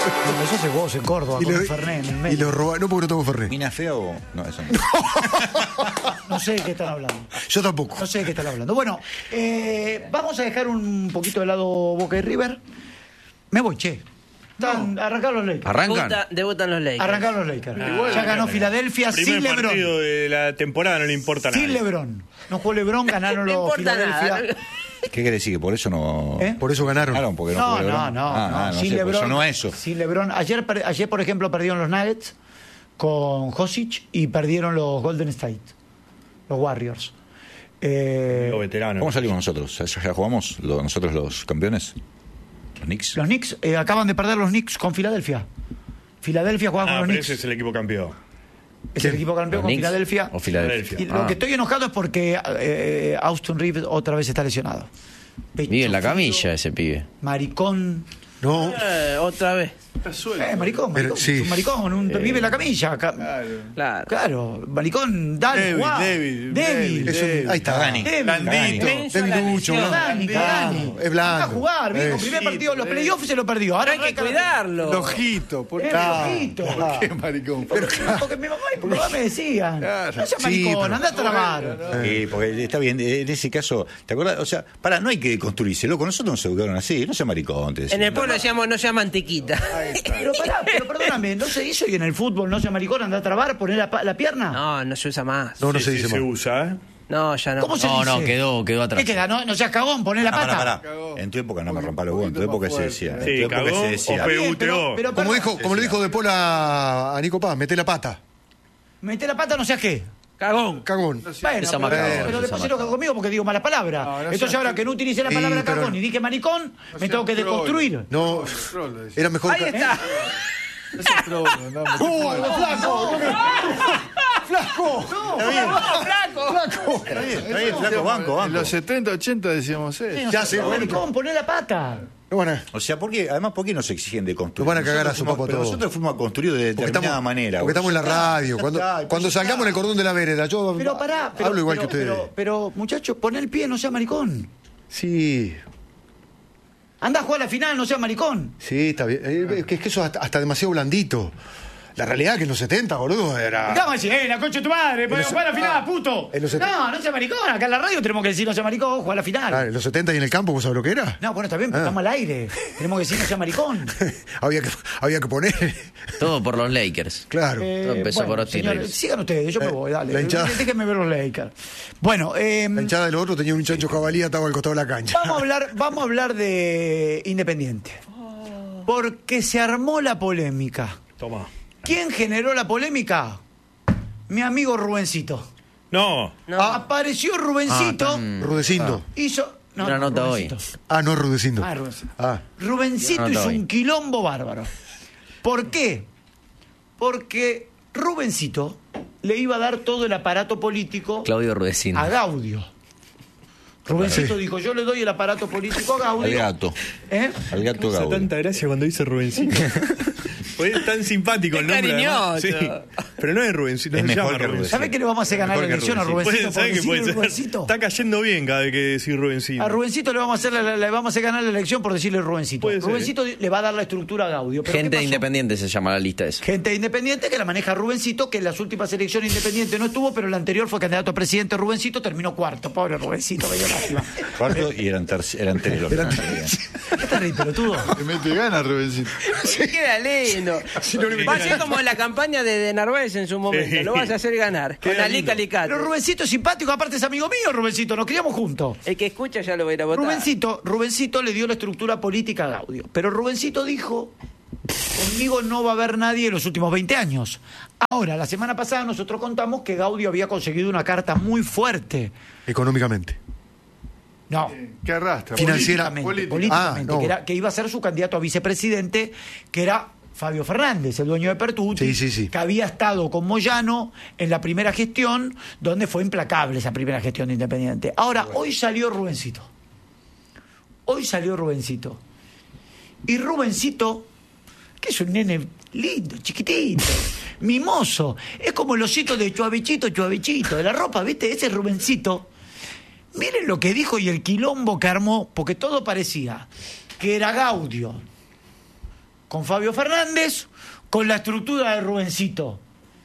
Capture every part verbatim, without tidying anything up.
No, eso hace vos en Córdoba, Y con lo- un Fernet en el Y medio. lo roba, no porque no tomo Fernet. ¿Mina fea o...? No, eso no. No sé de qué están hablando. Yo tampoco. No sé de qué están hablando. Bueno, eh, vamos a dejar un poquito de lado Boca y River. Me voy, che. Están, arrancar los Lakers. ¿Arrancan? Debuta- debutan los Lakers. Arrancar los Lakers. igual, ya ganó claro. Filadelfia sin Primer LeBron. partido de la temporada, no le importa nada. Sin LeBron. No jugó LeBron, ganaron No los importa Filadelfia. nada. ¿Qué quiere decir? Que por eso no... ¿Eh? Por eso ganaron. Ganaron, porque no No, jugó no, LeBron. no, Ah, no. ah, no sin sé, LeBron. pues sonó eso. Sin LeBron. Ayer, per- ayer, por ejemplo, perdieron los Nuggets con Hosic y perdieron los Golden State, los Warriors. Eh, Los veteranos. ¿Cómo salimos nosotros? ¿Ya ya jugamos? ¿Lo- ¿Nosotros los campeones? ¿Los Knicks? los Knicks eh, acaban de perder los Knicks con Filadelfia. Filadelfia juega Ah, con los pero Knicks. ese es el equipo campeón. Es el equipo campeón ¿Los con Knicks Filadelfia. o Filadelfia? Y lo Ah. que estoy enojado es porque eh, Austin Reeves otra vez está lesionado. Pecho Vive en la frío, camilla ese pibe. Maricón. No. Eh, otra vez. Eh, maricón, Pero, maricón. sí. Es un maricón, un- vive en la camilla. Ca- Claro. Claro, maricón, dale, Débil, jugá. débil, débil. Es un- ahí está. Cagani. Débil. Blandito. Menso a la Debilucho, lesión. ¿no? Cagani, Cagani. Es blando. Anda a jugar, viejo. Es. Primer partido, los playoffs se lo perdió. Ahora Pero hay que arranca- cuidarlo. Lojito, por Eh, Claro. ojito. Claro. qué maricón. Porque, porque mi mamá y mi papá me decían, no seas Sí, maricón, pero- andá a trabajar. Sí, porque está bien, en ese caso, ¿te acuerdas? O sea, para, no hay que construirse, loco, nosotros nos educaron así, no sea maricón, te En decían. el pueblo decíamos no sea mantequita. Pero pará, pero perdóname, ¿no se hizo y en el fútbol no sea maricón, andá a trabar, poner la, pa- la pierna? No, no se usa más. No, no Sí, se sí, dice se más. usa, ¿eh? No, ya no. ¿Cómo se No, dice? no, quedó, quedó atrás. ¿Qué queda? No, no seas cagón, poné la Ah, pata. pará, pará. En tu época no me rompa los huevos, en tu época se decía. En tu Sí, época cagón se decía. o Bien, pero- peguteó. pero Como perdón, dijo, como le dijo De Paul a, a Nico Paz, mete la pata. meté la pata no seas qué. Cagón. Cagón. Bueno, Esa pero, más cagón, pero esa después más se enoja conmigo porque digo mala palabra. No, no Entonces seas ahora que no utilicé la Sí, palabra pero- cagón y dije maricón, me tengo que deconstruir. No, era mejor. Ahí ca- está. Está bien, está bien, está bien, flaco, banco, En banco. los setenta, ochenta decíamos eso. Ya sé, bueno. Maricón, poné la pata. No van a- O sea, ¿por qué? Además, ¿por qué nos exigen de construir? Nos van a cagar a Nosotros su fuimos- papo pero todo. nosotros fuimos a construir de Porque determinada estamos, manera. porque estamos en la radio. Ya Cuando, está, cuando entonces salgamos en ya el cordón de la vereda, yo Pero pará, pero, hablo igual pero, que ustedes. pero, pero, muchachos, poné el pie, no sea maricón. Sí, Andá a jugar a la final, no sea maricón. sí, está bien. Eh, Es que, es que eso hasta, hasta demasiado blandito. La realidad es que en los setenta, boludo, era... Vamos a decir, eh, la concha de tu madre, podemos los- jugar a la final, ah, puto. en los set- No, no sea maricón, acá en la radio tenemos que decir no sea maricón, juega a la final. Ah, en los setenta y en el campo, ¿vos sabés lo que era? No, bueno, está bien, pero Ah. estamos al aire. Tenemos que decir no sea maricón. había, que, había que poner. Todo por los Lakers. Claro. Todo empezó por Austin señores, Reeves. sigan ustedes, yo me Eh, voy, dale. la hinchada. Déjenme ver los Lakers. Bueno, eh, La hinchada del otro tenía un chancho jabalí atado al costado de la cancha. vamos a hablar, vamos a hablar de Independiente. Porque se armó la polémica. Toma. ¿Quién generó la polémica? Mi amigo Rubencito. No. No. Apareció Rubencito, Ah, tan- Rudecindo. hizo... Una nota hoy. Rubencito. Ah, no, Rudecindo. Ah, Rubencito. Ah, Rubencito Yo no hizo estoy. un quilombo bárbaro. ¿Por qué? Porque Rubencito le iba a dar todo el aparato político Claudio Rudecindo. a Gaudio. Rubencito dijo, yo le doy el aparato político a Gaudio. Al gato. ¿Eh? Al gato Hace Gaudio. tanta gracia cuando dice Rubencito. Pues es tan simpático el Es nombre. además. cariñoso. Sí. Pero no es Rubencito, Es no se mejor llama que Rubencito. ¿Sabe qué le vamos a hacer ganar la Mejor que elección a Rubencito. Rubencito? Puede, ¿sabe por qué puede decirle ser? Rubencito? Está cayendo bien cada vez que decís Rubencito. A Rubencito le vamos a hacer la- le vamos a hacer ganar la elección por decirle Rubencito. Puede ser. Rubencito le va a dar la estructura a Gaudio. ¿Pero qué Gente pasó? independiente se llama la lista esa. Gente independiente que la maneja Rubencito, que en las últimas elecciones independiente no estuvo, pero la anterior fue candidato a presidente Rubencito, terminó cuarto. Pobre Rubencito, me dio lástima. Cuarto y eran, terci- eran tres los que Eran ganaron. ¿Qué te reís, pelotudo? Te mete ganas, Rubencito. Queda lindo. Va a ser como la campaña de, de Narváez en su momento. Sí. Lo vas a hacer ganar. Con Queda Alica Alicate. Pero Rubencito es simpático, aparte es amigo mío, Rubencito, nos criamos juntos. El que escucha ya lo va a ir a votar. Rubencito, Rubencito le dio la estructura política a Gaudio, pero Rubencito dijo, conmigo no va a haber nadie en los últimos veinte años. Ahora, la semana pasada nosotros contamos que Gaudio había conseguido una carta muy fuerte. económicamente. No, ¿Qué arrastra? Financiera. políticamente, Política. políticamente, Ah, no. que, era- que iba a ser su candidato a vicepresidente, que era Fabio Fernández, el dueño de Pertuti, Sí, sí, sí. que había estado con Moyano en la primera gestión, donde fue implacable esa primera gestión de Independiente. Ahora, hoy salió Rubencito. Hoy salió Rubencito. Y Rubencito, que es un nene lindo, chiquitito, mimoso, es como el osito de Chuabichito, Chuabichito, de la ropa, ¿viste? Ese Rubencito. Miren lo que dijo y el quilombo que armó, porque todo parecía que era Gaudio con Fabio Fernández, con la estructura de Rubencito.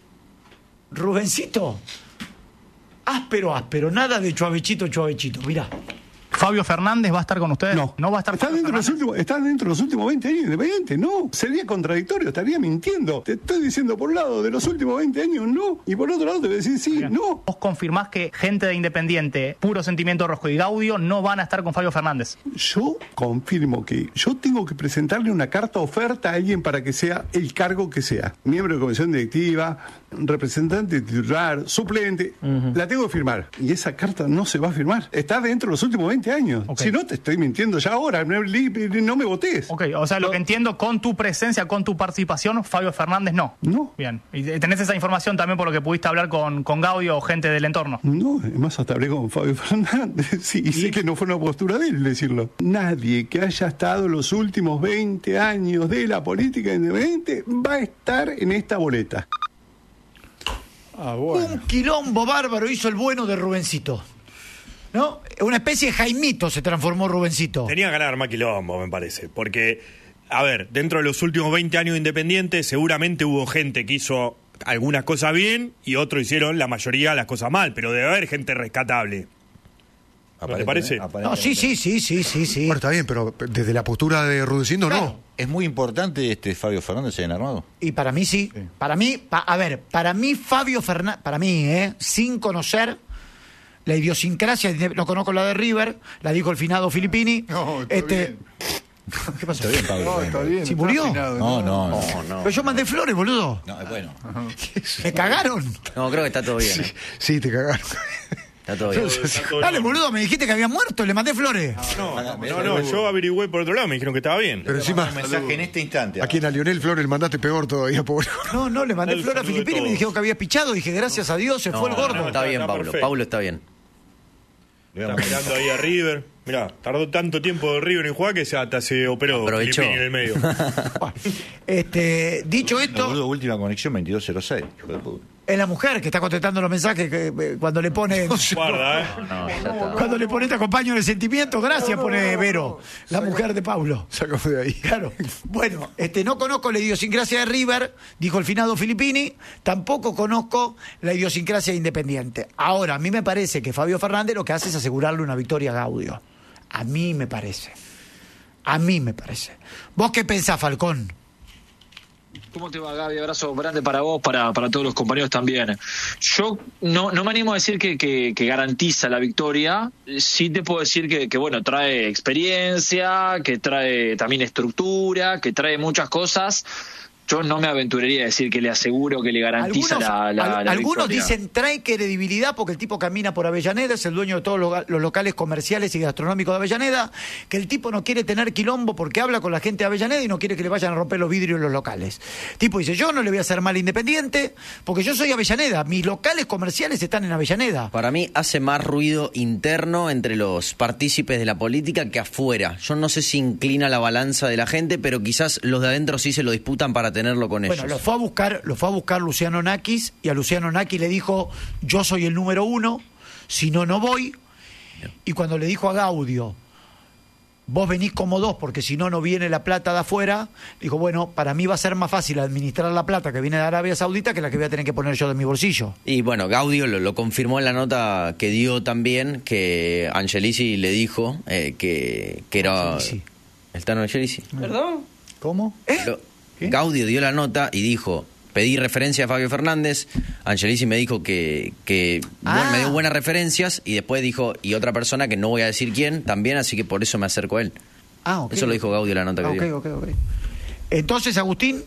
Rubencito, áspero, áspero, nada de chuavechito, chuavechito, mirá. ¿Fabio Fernández va a estar con ustedes? No, no va a estar. Está dentro, de los últimos, está dentro de los últimos veinte años independiente, no. Sería contradictorio, estaría mintiendo. Te estoy diciendo por un lado de los últimos veinte años, no. Y por otro lado te voy a decir sí, Bien. no. ¿Vos confirmás que gente de Independiente, Puro Sentimiento Rojo y Gaudio no van a estar con Fabio Fernández? Yo confirmo que yo tengo que presentarle una carta oferta a alguien para que sea el cargo que sea. Miembro de comisión directiva, representante titular, suplente. Uh-huh. La tengo que firmar. Y esa carta no se va a firmar. Está dentro de los últimos veinte años. Okay. Si no, te estoy mintiendo ya ahora. No, no me votés. Ok, o sea, lo no. que entiendo, con tu presencia, con tu participación, Fabio Fernández no. No. Bien. ¿Y tenés esa información también por lo que pudiste hablar con, con Gaudio o gente del entorno? No, además hasta hablé con Fabio Fernández. Sí, y, y sé que no fue una postura de él decirlo. Nadie que haya estado los últimos veinte años de la política independiente va a estar en esta boleta. Ah, bueno. Un quilombo bárbaro hizo el bueno de Rubencito. ¿No? Una especie de Jaimito se transformó Rubencito. Tenía que ganar más quilombo, me parece. Porque, a ver, dentro de los últimos veinte años de Independiente, seguramente hubo gente que hizo algunas cosas bien y otros hicieron la mayoría las cosas mal. Pero debe haber gente rescatable. ¿No te parece? No, sí, sí, sí, sí, sí, sí. Bueno, está bien, pero desde la postura de Rudecindo, claro. no. ¿Es muy importante este Fabio Fernández en Armado? Y para mí sí. sí. Para mí, pa, a ver, para mí Fabio Fernández, para mí, ¿eh? sin conocer la idiosincrasia, no conozco la de River, la dijo el finado Filippini. No, está este bien. ¿Qué pasó? Está bien, Pablo. No, está bien. ¿Si está murió? afinado, No, no, no. No, no. Pero yo mandé flores, boludo. No, es bueno. Me cagaron. No, creo que está todo bien. Sí, ¿eh? sí, te cagaron. Está todo bien. Dale, boludo, me dijiste que había muerto, le mandé flores. No, no, no, no, yo averigüé por otro lado, me dijeron que estaba bien. Pero encima, Un mensaje en este instante. a quien a Lionel Flores le mandaste peor todavía, pobre. No, no, le mandé El flores a saludo de Filippini y me todos. dijeron que había pichado. Dije, gracias a Dios, se No, fue el gordo. no, está bien, Está Pablo. perfecto. Pablo está bien. Está mirando ahí a River. Mirá, tardó tanto tiempo River en jugar que se, hasta se operó Aprovechó. Filippini en el medio. Este, dicho esto, Boludo, última conexión veintidós cero seis. Hijo de puta. es la mujer que está contestando los mensajes que, eh, cuando le pone Guarda, ¿eh? No, ya está. cuando le pone te acompaño en el sentimiento, gracias, pone Vero, la mujer de Paulo. Sácame de ahí. Claro. Bueno, este no conozco la idiosincrasia de River, dijo el finado Filippini, tampoco conozco la idiosincrasia de Independiente. Ahora, a mí me parece que Fabio Fernández lo que hace es asegurarle una victoria a Gaudio. A mí me parece. A mí me parece. ¿Vos qué pensás, Falcón? ¿Cómo te va, Gaby? Abrazo grande para vos, para, para todos los compañeros también. Yo no, no me animo a decir que, que, que garantiza la victoria. Sí te puedo decir que, que, bueno, trae experiencia, que trae también estructura, que trae muchas cosas. Yo no me aventuraría a decir que le aseguro que le garantiza algunos, la, la, al, la algunos victoria. dicen trae credibilidad porque el tipo camina por Avellaneda, es el dueño de todos los, los locales comerciales y gastronómicos de Avellaneda, que el tipo no quiere tener quilombo porque habla con la gente de Avellaneda y no quiere que le vayan a romper los vidrios en los locales. El tipo dice, yo no le voy a hacer mal a Independiente porque yo soy Avellaneda, mis locales comerciales están en Avellaneda. Para mí hace más ruido interno entre los partícipes de la política que afuera. Yo no sé si inclina la balanza de la gente, pero quizás los de adentro sí se lo disputan para tenerlo con Bueno, ellos. lo fue a buscar, lo fue a buscar Luciano Nakis y a Luciano Nakis le dijo, yo soy el número uno, si no, no voy. Y cuando le dijo a Gaudio, vos venís como dos porque si no, no viene la plata de afuera, dijo, bueno, para mí va a ser más fácil administrar la plata que viene de Arabia Saudita que la que voy a tener que poner yo de mi bolsillo. Y bueno, Gaudio lo, lo confirmó en la nota que dio también, que Angelici le dijo eh, que, que era... Angelici. ¿El Tano Angelici? ¿Perdón? ¿Cómo? ¿Eh? Lo- Gaudio dio la nota y dijo, pedí referencia a Fabio Fernández, Angelici me dijo que, que Ah. bueno, me dio buenas referencias y después dijo, y otra persona que no voy a decir quién, también, así que por eso me acerco a él. Ah, ok. Eso lo dijo Gaudio en la nota que Ah, dio. ok, ok, ok. Entonces, Agustín,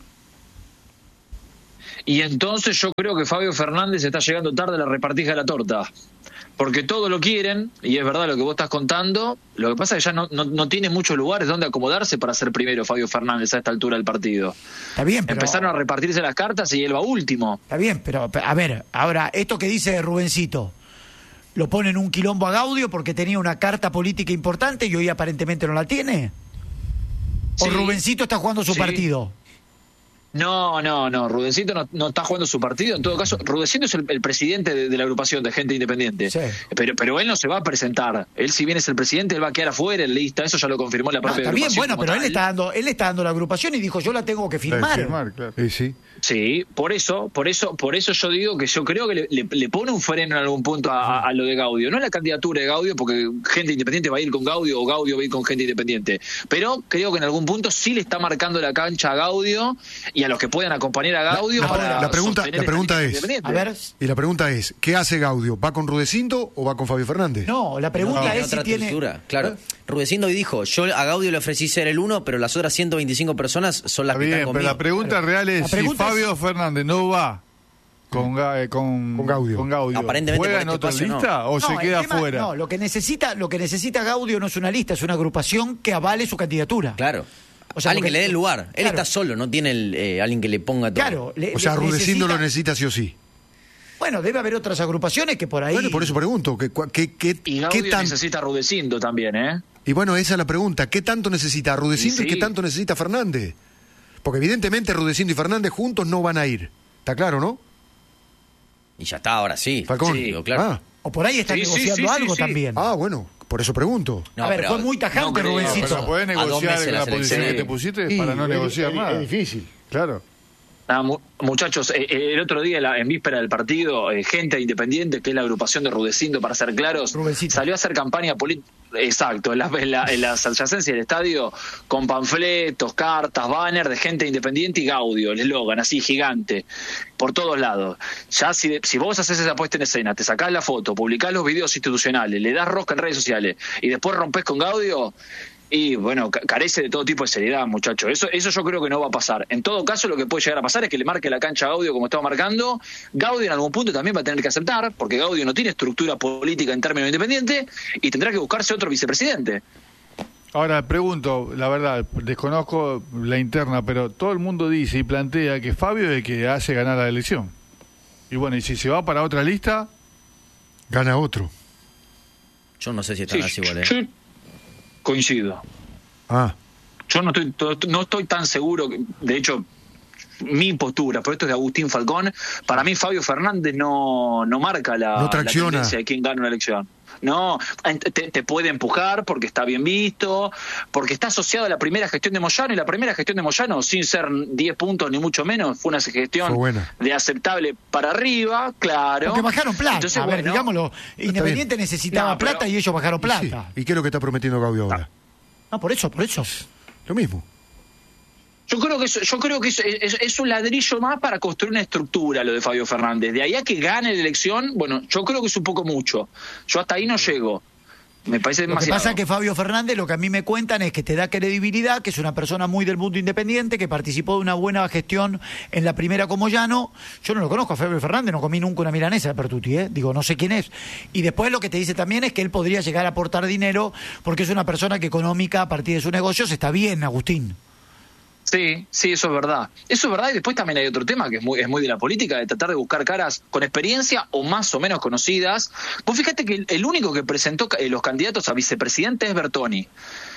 Y entonces yo creo que Fabio Fernández está llegando tarde a la repartija de la torta. Porque todos lo quieren, y es verdad lo que vos estás contando. Lo que pasa es que ya no, no, no tiene muchos lugares donde acomodarse para ser primero Fabio Fernández a esta altura del partido. está bien, pero... Empezaron a repartirse las cartas y él va último. Está bien, pero a ver, ahora, esto que dice Rubencito, ¿lo pone en un quilombo a Gaudio porque tenía una carta política importante y hoy aparentemente no la tiene? ¿O Sí. Rubencito está jugando su Sí. partido? No, no, no. Rudecindo no, no está jugando su partido. En todo caso, Rudecindo es el, el presidente de, de la agrupación de gente independiente. Sí. Pero, pero él no se va a presentar. Él, si bien es el presidente, él va a quedar afuera en lista. Eso ya lo confirmó la No, propia está bien, agrupación bueno, como pero él tal. está dando, él está dando la agrupación y dijo, yo la tengo que firmar. Firmar, claro. Sí, sí. Sí, por eso, por eso, por eso yo digo que yo creo que le, le, le pone un freno en algún punto a, a, a lo de Gaudio. No es la candidatura de Gaudio, porque gente independiente va a ir con Gaudio o Gaudio va a ir con gente independiente. Pero creo que en algún punto sí le está marcando la cancha a Gaudio y a los que puedan acompañar a Gaudio La- la- para la pregunta- sostener la pregunta esta es- lista independiente. A ver, Y la pregunta es, ¿qué hace Gaudio? ¿Va con Rudecindo o va con Fabio Fernández? no, la pregunta Tiene es si otra tiene... estructura, claro. Rudecindo hoy dijo, yo a Gaudio le ofrecí ser el uno, pero las otras ciento veinticinco personas son las Está que bien, están pero conmigo. la pregunta real es La pregunta si Fabio Fernández no va con, Ga- eh, con, Con Gaudio. con Gaudio, Aparentemente ¿juega por en este otra paso, no. lista o No, se el queda tema- fuera? No, lo que necesita, lo que necesita Gaudio no es una lista, es una agrupación que avale su candidatura. Claro. O sea, alguien lo que, que- le dé el lugar. Él claro. está solo, no tiene el, eh, alguien que le ponga todo. Claro, le- O sea, le- Rudecindo necesita- lo necesita sí o sí. Bueno, debe haber otras agrupaciones que por ahí... Bueno, por eso pregunto, ¿qué, cua- qué, qué, Y qué Gaudio tan- necesita a Rudecindo también, ¿eh? Y bueno, esa es la pregunta, ¿qué tanto necesita Rudecindo y, Y sí. qué tanto necesita Fernández? Porque evidentemente Rudecindo y Fernández juntos no van a ir. ¿Está claro, no? Y ya está, ahora sí. Falcón. Sí, claro. Ah, O por ahí están Sí, sí, negociando sí, sí, algo sí. también. ah, bueno, por eso pregunto. No, a ver, pero fue muy tajante no creo, Rubensito. Pero podés A dos negociar meses la las posición elecciones. que te pusiste Sí, para no es- negociar es- nada. Es difícil. Claro. Ah, mu- muchachos, eh, eh, el otro día, la- en víspera del partido, eh, gente independiente, que es la agrupación de Rudecindo, para ser claros, Rubensito. salió a hacer campaña política, exacto, en, la- en la- en las adyacencias del estadio, con panfletos, cartas, banners de gente independiente y Gaudio, el eslogan así gigante, por todos lados. Ya si, si vos haces esa puesta en escena, te sacás la foto, publicás los videos institucionales, le das rosca en redes sociales y después rompés con Gaudio... Y bueno, ca- carece de todo tipo de seriedad, muchachos. Eso, eso yo creo que no va a pasar. En todo caso, lo que puede llegar a pasar es que le marque la cancha a Gaudio como estaba marcando. Gaudio en algún punto también va a tener que aceptar, porque Gaudio no tiene estructura política en términos independientes y tendrá que buscarse otro vicepresidente. Ahora, pregunto, la verdad, desconozco la interna, pero todo el mundo dice y plantea que Fabio es el que hace ganar la elección. Y bueno, y si se va para otra lista, Gana otro. Yo no sé si están Sí, así igual, ¿eh? yo coincido. Ah, Yo no estoy, to- no estoy tan seguro, que- de hecho, mi postura, pero esto es de Agustín Falcón, para mí Fabio Fernández no, no marca la, No la tracciona. tendencia de quién gana una elección. No, te, te puede empujar porque está bien visto, porque está asociado a la primera gestión de Moyano, y la primera gestión de Moyano, sin ser diez puntos ni mucho menos, fue una gestión Fue buena. de aceptable para arriba, claro. Porque bajaron plata. Entonces, a ver, bueno, digámoslo. Independiente necesitaba No, pero- plata y ellos bajaron y, sí. plata. ¿Y qué es lo que está prometiendo Gaudio ahora? No, por eso, por eso. Lo mismo. Yo creo que eso, yo creo que eso es, es un ladrillo más para construir una estructura lo de Fabio Fernández. De ahí a que gane la elección, bueno, yo creo que es un poco mucho. Yo hasta ahí no llego. Me parece Lo que demasiado. pasa es que Fabio Fernández, lo que a mí me cuentan es que te da credibilidad, que es una persona muy del mundo independiente, que participó de una buena gestión en la primera como Llano. Yo no lo conozco a Fabio Fernández, no comí nunca una milanesa de Pertuti, ¿eh? Digo, no sé quién es. Y después lo que te dice también es que él podría llegar a aportar dinero, porque es una persona que económica, a partir de sus negocios, está bien, Agustín. Sí, sí, eso es verdad. Eso es verdad, y después también hay otro tema que es muy, es muy de la política, de tratar de buscar caras con experiencia o más o menos conocidas. Vos fíjate que el, el único que presentó eh, los candidatos a vicepresidente es Bertoni.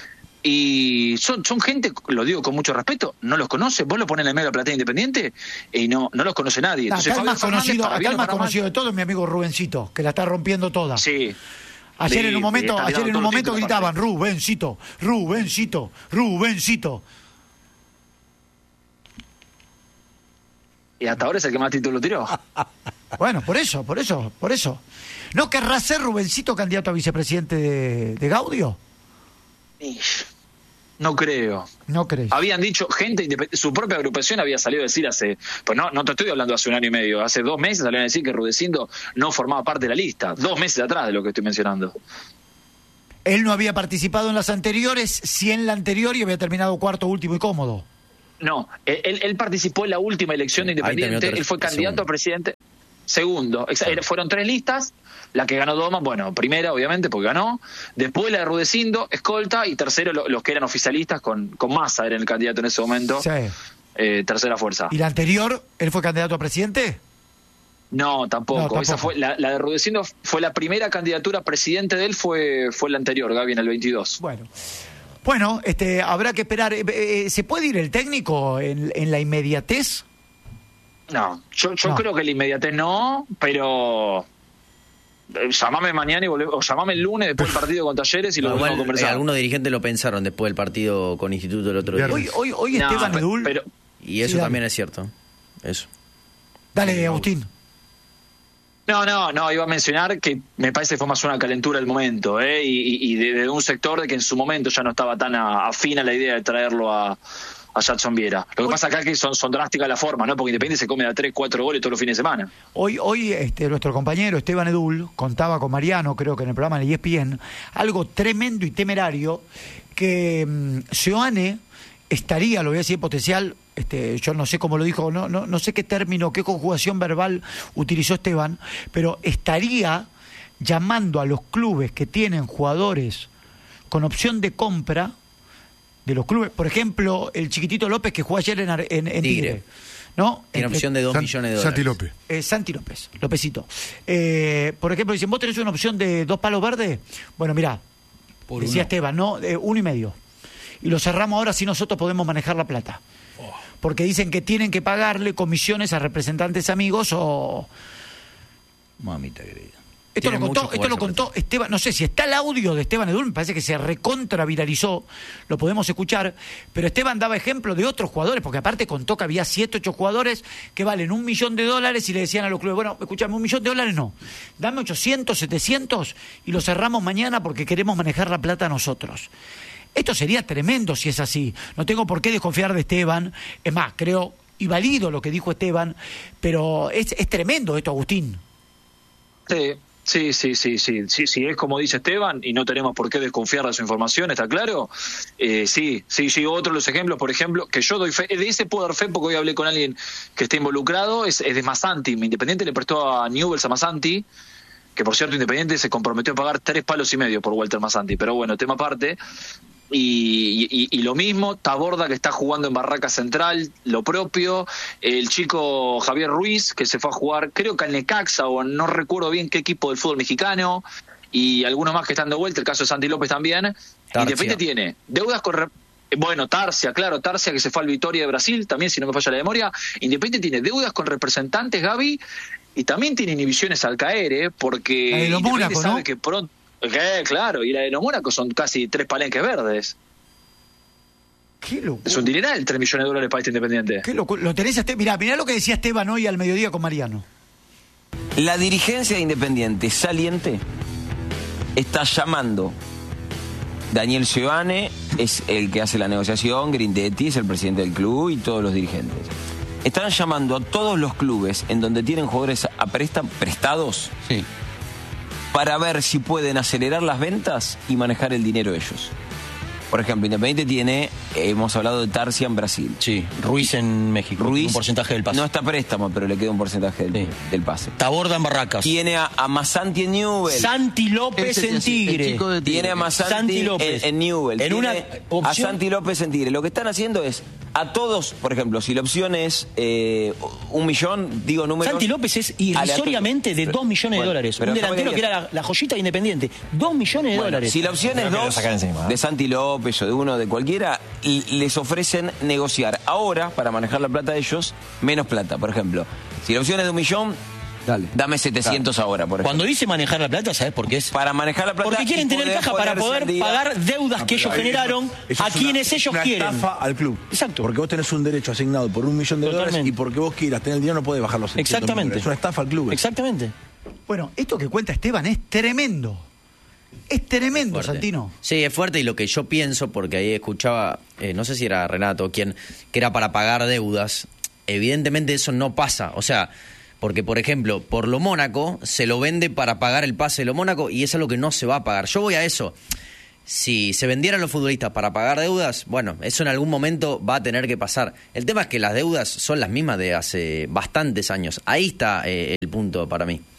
Y son, son gente, lo digo con mucho respeto, no los conoce. Vos lo pones en el medio de la platea independiente y no, no los conoce nadie. Entonces, Acá el Fabio más Fernández, conocido, para acá bien el o más para mal, conocido de todo es mi amigo Rubencito, que la está rompiendo toda. Sí. Ayer Sí, en un momento, está ayer en ganando un todos los momento títulos, gritaban Rubencito, Rubencito, Rubencito. Y hasta ahora es el que más título tiró. Bueno, por eso, por eso, por eso. ¿No querrá ser Rubencito candidato a vicepresidente de, de Gaudio? No creo. No crees. Habían dicho, gente independ- su propia agrupación había salido a decir hace, pues no, no te estoy hablando hace un año y medio, hace dos meses salieron a decir que Rudecindo no formaba parte de la lista, dos meses atrás de lo que estoy mencionando. Él no había participado en las anteriores, sí en la anterior y había terminado cuarto, último y cómodo. No, él, él participó en la última elección de Ahí terminó Independiente, ter- él fue candidato segundo. a presidente. Segundo, exa- era- fueron tres listas, la que ganó Doma, bueno, primera obviamente porque ganó, después la de Rudecindo, escolta, y tercero lo- los que eran oficialistas con, con Massa, era el candidato en ese momento, Sí. eh, tercera fuerza. ¿Y la anterior, él fue candidato a presidente? No, tampoco. No, tampoco. Esa fue la, la de Rudecindo fue la primera candidatura a presidente de él, fue fue la anterior, Gaby, en el veintidós. Bueno. Bueno, este, habrá que esperar. Eh, eh, ¿Se puede ir el técnico en, en la inmediatez? No, yo, yo No. creo que la inmediatez no, pero eh, llamame mañana y volvemos, o llamame el lunes después del partido con Talleres y lo Igual, volvemos a eh, conversar. algunos dirigentes lo pensaron después del partido con Instituto el otro día. Hoy, hoy, hoy No, Esteban pe- Edul. pero- Y eso Sí, dale. también es cierto. Eso. Dale, Agustín. No, no, no, iba a mencionar que me parece que fue más una calentura del momento, ¿eh? y, y, y de, de un sector de que en su momento ya no estaba tan a- afín a la idea de traerlo a, a Jackson Viera. Lo que pasa acá es que son, son drásticas las formas, ¿no? Porque Independiente se come a tres, cuatro goles todos los fines de semana. Hoy, hoy este, nuestro compañero Esteban Edul contaba con Mariano, creo que en el programa de E S P N, algo tremendo y temerario, que um, Seoane estaría, lo voy a decir potencial, este, yo no sé cómo lo dijo, no, no, no sé qué término, qué conjugación verbal utilizó Esteban, pero estaría llamando a los clubes que tienen jugadores con opción de compra de los clubes, por ejemplo, el chiquitito López que jugó ayer en, Ar- en, en Tigre. Tigre. ¿No? Tiene En- opción de dos San- millones de dólares. Santi López. Eh, Santi López, Lópezito. Eh, por ejemplo, dicen, ¿vos tenés una opción de dos palos verdes? Bueno, mirá, Por decía uno. Esteban, ¿no? Eh, uno y medio. Y lo cerramos ahora si nosotros podemos manejar la plata. Porque dicen que tienen que pagarle comisiones a representantes amigos o... Mamita querida. Esto Tiene lo contó, mucho que esto lo jugar, contó Esteban, no sé si está el audio de Esteban Edul, me parece que se recontra viralizó, lo podemos escuchar, pero Esteban daba ejemplo de otros jugadores, porque aparte contó que había siete, ocho jugadores que valen un millón de dólares y le decían a los clubes, bueno, escúchame, un millón de dólares no, dame ochocientos, setecientos y lo cerramos mañana porque queremos manejar la plata nosotros. Esto sería tremendo si es así, no tengo por qué desconfiar de Esteban, es más, creo y valido lo que dijo Esteban, pero es, es tremendo esto, Agustín. Sí. Sí, sí, sí, sí, sí, sí, es como dice Esteban y no tenemos por qué desconfiar de su información, ¿está claro? Eh, sí, sí, sí, otro de los ejemplos, por ejemplo, que yo doy fe, de ese puedo dar fe porque hoy hablé con alguien que está involucrado, es, es de Masanti, mi Independiente le prestó a Newell's a Masanti, que por cierto Independiente se comprometió a pagar tres palos y medio por Walter Masanti, pero bueno, tema aparte. Y, y, y lo mismo, Taborda que está jugando en Barraca Central, lo propio, el chico Javier Ruiz que se fue a jugar, creo que al Necaxa o no recuerdo bien qué equipo del fútbol mexicano, y algunos más que están de vuelta, el caso de Santi López también. Tarcia. Independiente tiene deudas con... re- Bueno, Tarcia, claro, Tarcia que se fue al Vitoria de Brasil, también si no me falla la memoria. Independiente tiene deudas con representantes, Gaby, y también tiene inhibiciones al caer, ¿eh? Porque La de los Independiente Mónaco, sabe ¿no? que pronto... Eh, claro, y la de los Mónaco son casi tres palenques verdes. Qué locura. Es un dineral, tres millones de dólares para este Independiente. Qué locura. Lo tenés a Este- mirá, mirá lo que decía Esteban hoy al mediodía con Mariano. La dirigencia de Independiente saliente está llamando. Daniel Seoane es el que hace la negociación, Grindetti es el presidente del club y todos los dirigentes. Están llamando a todos los clubes en donde tienen jugadores a préstamo, prestados Sí. para ver si pueden acelerar las ventas y manejar el dinero ellos. Por ejemplo, Independiente tiene, eh, hemos hablado de Tarcia en Brasil. Sí, Ruiz en México, Ruiz un porcentaje del pase. no está a préstamo, pero le queda un porcentaje del, Sí. del pase. Taborda en Barracas. Tiene a, a Masanti en Newell. Santi López Ese en sí, el Tigre. chico de Tigre. Tiene a Masanti Santi López. en, en Newell. En Tiene una a opción- Santi López en Tigre. Lo que están haciendo es a todos, por ejemplo, si la opción es eh, un millón, digo números. Santi López es irrisoriamente de dos millones de Bueno, dólares. pero Un déjame delantero que que era la, la joyita de Independiente. Dos millones de Bueno, dólares. si la opción es Creo que lo dos, sacan encima, ¿eh? de Santi López o de uno de cualquiera, y les ofrecen negociar ahora, para manejar la plata de ellos, menos plata. Por ejemplo, si la opción es de un millón, Dale. dame setecientos ahora, por ejemplo. Cuando dice manejar la plata, ¿sabes por qué es? Para manejar la plata. Porque quieren y tener poder caja para ponerse poder al día. pagar deudas que ellos generaron Eso a es una- quienes ellos una quieren. estafa al club. Exacto. Porque vos tenés un derecho asignado por un millón de Totalmente. dólares y porque vos quieras tener el dinero no podés bajar los setecientos Exactamente. mil. Es una estafa al club. Exactamente. Bueno, esto que cuenta Esteban es tremendo. Es tremendo, Fuerte. Santino. Sí, es fuerte y lo que yo pienso, porque ahí escuchaba, eh, no sé si era Renato o quién, que era para pagar deudas. Evidentemente eso no pasa. O sea, porque por ejemplo, por lo Mónaco se lo vende para pagar el pase de lo Mónaco y eso es lo que no se va a pagar. Yo voy a eso. Si se vendieran los futbolistas para pagar deudas, bueno, eso en algún momento va a tener que pasar. El tema es que las deudas son las mismas de hace bastantes años. Ahí está eh, el punto para mí.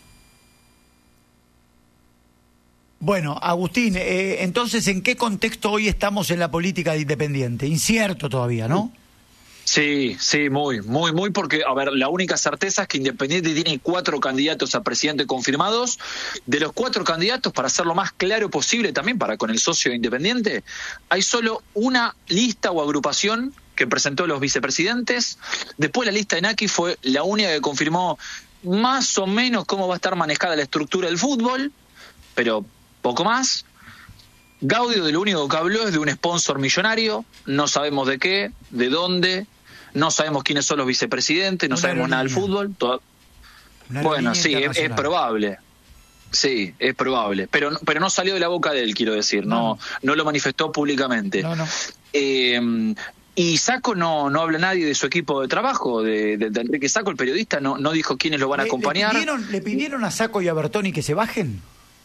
Bueno, Agustín, eh, entonces, ¿en qué contexto hoy estamos en la política de Independiente? Incierto todavía, ¿no? Sí, sí, muy, muy, muy, porque, a ver, la única certeza es que Independiente tiene cuatro candidatos a presidente confirmados. De los cuatro candidatos, para hacerlo más claro posible también para con el socio de Independiente, hay solo una lista o agrupación que presentó los vicepresidentes. Después la lista de Naki fue la única que confirmó más o menos cómo va a estar manejada la estructura del fútbol, pero poco más. Gaudio de lo único que habló es de un sponsor millonario, no sabemos de qué, de dónde, no sabemos quiénes son los vicepresidentes, no Una sabemos nada del fútbol. Toda... Bueno, sí, es, es probable. Sí, es probable, pero pero no salió de la boca de él, quiero decir, no no, no lo manifestó públicamente. No, no. Eh, y Sacco no no habla nadie de su equipo de trabajo, de, de, de Enrique Sacco, el periodista, no no dijo quiénes lo van a ¿Le, acompañar. ¿Le pidieron, ¿Le pidieron a Sacco y a Bertoni que se bajen?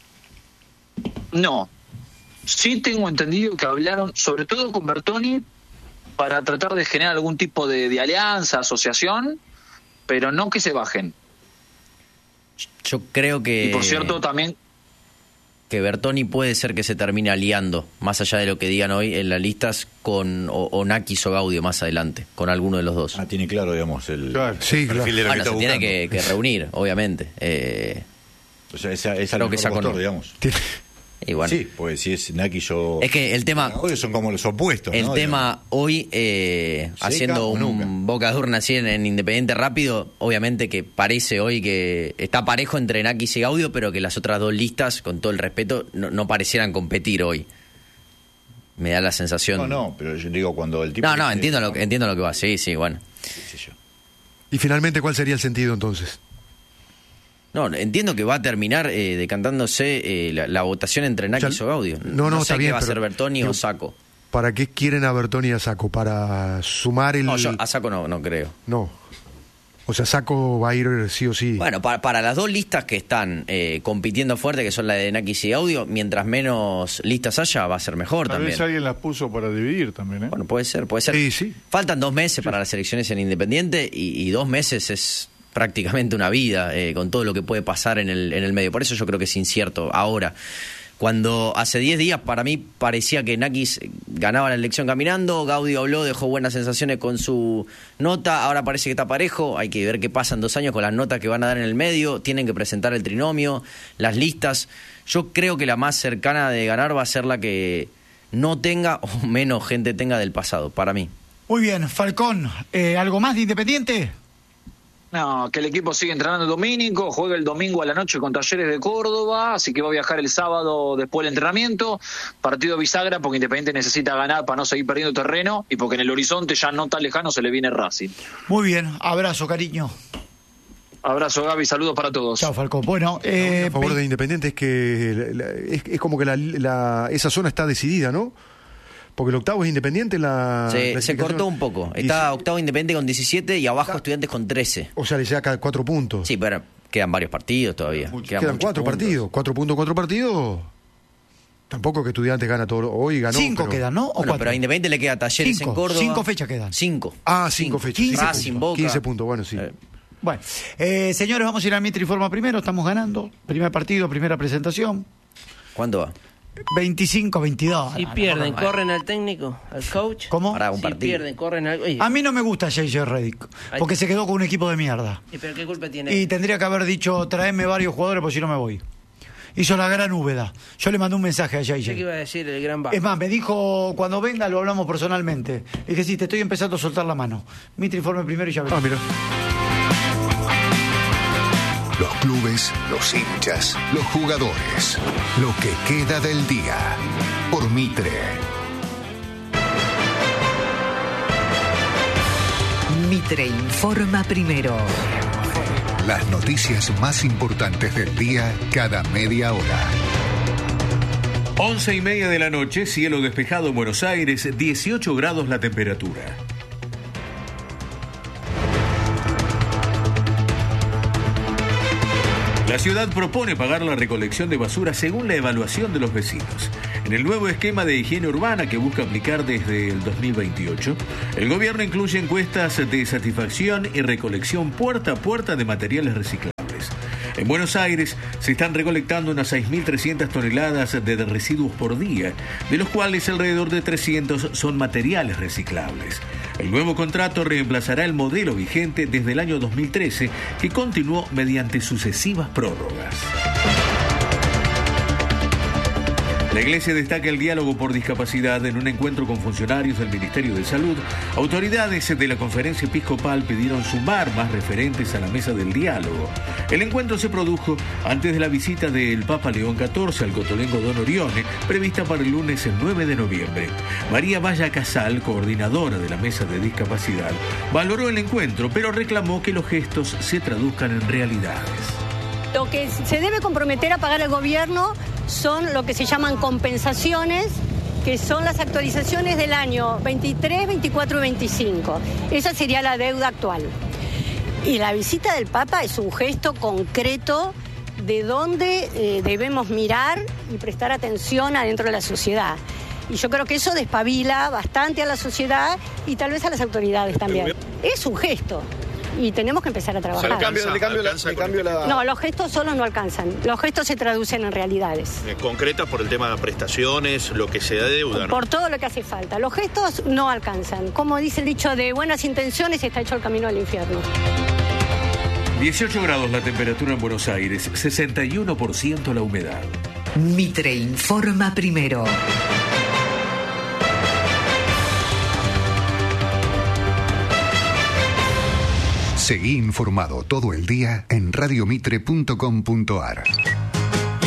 No. Sí tengo entendido que hablaron, sobre todo con Bertoni, para tratar de generar algún tipo de, de alianza, asociación, pero no que se bajen. Yo creo que... Y por cierto, también... que Bertoni puede ser que se termine aliando, más allá de lo que digan hoy en las listas, con o, o Nakis o Gaudio más adelante, con alguno de los dos. Ah, tiene claro, digamos, el, Claro, sí, el perfil de lo Bueno, que se está tiene buscando. que, que reunir, obviamente. Eh, O sea, esa, esa creo es que el Sacco mejor no. postor, digamos. y bueno, Sí, pues si es Naki yo... es que el tema... Hoy son como los opuestos, El ¿no? tema hoy, eh, Seca haciendo o un nunca. boca de urna así en, en Independiente rápido, obviamente que parece hoy que está parejo entre Nakis y Gaudio, pero que las otras dos listas, con todo el respeto, no, no parecieran competir hoy. Me da la sensación... No, no, pero yo digo cuando el tipo... No, no, dice, entiendo lo, que- entiendo lo que va. Sí, sí, bueno. qué sé yo. Y finalmente, ¿cuál sería el sentido entonces? No, entiendo que va a terminar eh, decantándose eh, la, la votación entre Nakis sea, o Gaudio. no, no, sé está qué bien, va a pero- ser Bertoni pero- o Sacco. ¿Para qué quieren a Bertoni y a Sacco? ¿Para sumar el...? No, yo a Sacco no, no creo. No. O sea, Sacco va a ir sí o sí. Bueno, para, para las dos listas que están eh, compitiendo fuerte, que son la de Nakis y Gaudio, mientras menos listas haya, va a ser mejor Tal también. vez alguien las puso para dividir también, ¿eh? Bueno, puede ser, puede ser. Sí, sí. Faltan dos meses para las elecciones en Independiente y, y dos meses es prácticamente una vida eh, con todo lo que puede pasar en el, en el medio. Por eso yo creo que es incierto ahora. Cuando hace diez días para mí parecía que Nakis ganaba la elección caminando, Gaudio habló, dejó buenas sensaciones con su nota, ahora parece que está parejo, hay que ver qué pasa en dos años con las notas que van a dar en el medio, tienen que presentar el trinomio, las listas. Yo creo que la más cercana de ganar va a ser la que no tenga o menos gente tenga del pasado, para mí. Muy bien, Falcón, eh, ¿algo más de Independiente? No, que el equipo sigue entrenando el domingo, juega el domingo a la noche con Talleres de Córdoba, así que va a viajar el sábado después del entrenamiento, partido bisagra porque Independiente necesita ganar para no seguir perdiendo terreno y porque en el horizonte ya no tan lejano se le viene Racing. Muy bien, abrazo, cariño. Abrazo, Gaby, saludos para todos. Chao, Falcón. Bueno, eh, a favor de Independiente es que la- la- es, es como que la, la- esa zona está decidida, ¿no? Porque el octavo es Independiente en la Se, se clasificación. cortó un poco. Y Está se- octavo Independiente con diecisiete y abajo Estudiantes con trece. O sea, le saca cuatro puntos. Sí, pero quedan varios partidos todavía. Quedan, muchos cuatro puntos. partidos. Cuatro puntos, cuatro partidos. Tampoco que Estudiantes gana todo. Hoy ganó. cinco pero- quedan, ¿no? ¿O Bueno, cuatro? pero a Independiente le queda Talleres Cinco, en Córdoba. cinco fechas quedan. Cinco. Ah, cinco, fechas. quince quince Racing, puntos. Boca. quince puntos, bueno, sí. Eh, Bueno, eh, señores, vamos a ir al Mitre Informa primero, estamos ganando. Primer partido, primera presentación. ¿Cuánto va? veinticinco veintidós. Si pierden, corren al técnico, al coach. ¿Cómo? Para un Si partido. pierden, corren al... Oye, A mí no me gusta J J Redick, porque se quedó con un equipo de mierda. ¿y pero qué culpa tiene? Y tendría que haber dicho, traeme varios jugadores, porque si no me voy. Hizo la gran Úbeda. Yo le mandé un mensaje a Yo qué J J. iba a decir el gran bajo. Es más, me dijo, cuando venga lo hablamos personalmente. Le dije, sí, te estoy empezando a soltar la mano. Mitre Informe primero y ya veré. Ah, mira. Los clubes, los hinchas, los jugadores. Lo que queda del día. Por Mitre. Mitre Informa primero. Las noticias más importantes del día cada media hora. Once y media de la noche, cielo despejado en Buenos Aires, dieciocho grados la temperatura. La ciudad propone pagar la recolección de basura según la evaluación de los vecinos. En el nuevo esquema de higiene urbana que busca aplicar desde el dos mil veintiocho, el gobierno incluye encuestas de satisfacción y recolección puerta a puerta de materiales reciclables. En Buenos Aires se están recolectando unas seis mil trescientas toneladas de residuos por día, de los cuales alrededor de trescientos son materiales reciclables. El nuevo contrato reemplazará el modelo vigente desde el año dos mil trece, que continuó mediante sucesivas prórrogas. La Iglesia destaca el diálogo por discapacidad en un encuentro con funcionarios del Ministerio de Salud. Autoridades de la Conferencia Episcopal pidieron sumar más referentes a la mesa del diálogo. El encuentro se produjo antes de la visita del Papa León catorce al cotolengo Don Orione, prevista para el lunes el nueve de noviembre. María Valla Casal, coordinadora de la mesa de discapacidad, valoró el encuentro, pero reclamó que los gestos se traduzcan en realidades. Lo que se debe comprometer a pagar el gobierno son lo que se llaman compensaciones, que son las actualizaciones del año veintitrés, veinticuatro y veinticinco. Esa sería la deuda actual. Y la visita del Papa es un gesto concreto de dónde eh, debemos mirar y prestar atención adentro de la sociedad. Y yo creo que eso despabila bastante a la sociedad y tal vez a las autoridades también. Es un gesto. Y tenemos que empezar a trabajar. O sea, le cambio, le cambio, la, le cambio la... No, los gestos solos no alcanzan. Los gestos se traducen en realidades. Concretas por el tema de prestaciones, lo que se da de deuda, ¿no? Por todo lo que hace falta. Los gestos no alcanzan. Como dice el dicho, de buenas intenciones está hecho el camino al infierno. dieciocho grados la temperatura en Buenos Aires, sesenta y uno por ciento la humedad. Mitre informa primero. Seguí informado todo el día en radiomitre punto com punto ar.